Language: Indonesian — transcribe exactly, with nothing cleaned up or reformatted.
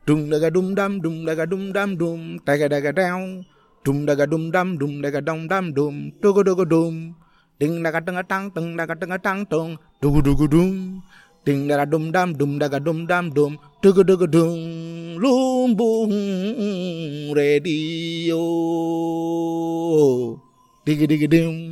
Dum daga dum dam dum daga dum dam dum daga daga down dum daga dum dam dum daga dum dam dum dugu dugu dum ding daga daga tang ding daga daga tang dong dugu dugu dum ding daga dum dam dum daga dum dam dum dugu dugu dum Lumbung Radio digi digi dum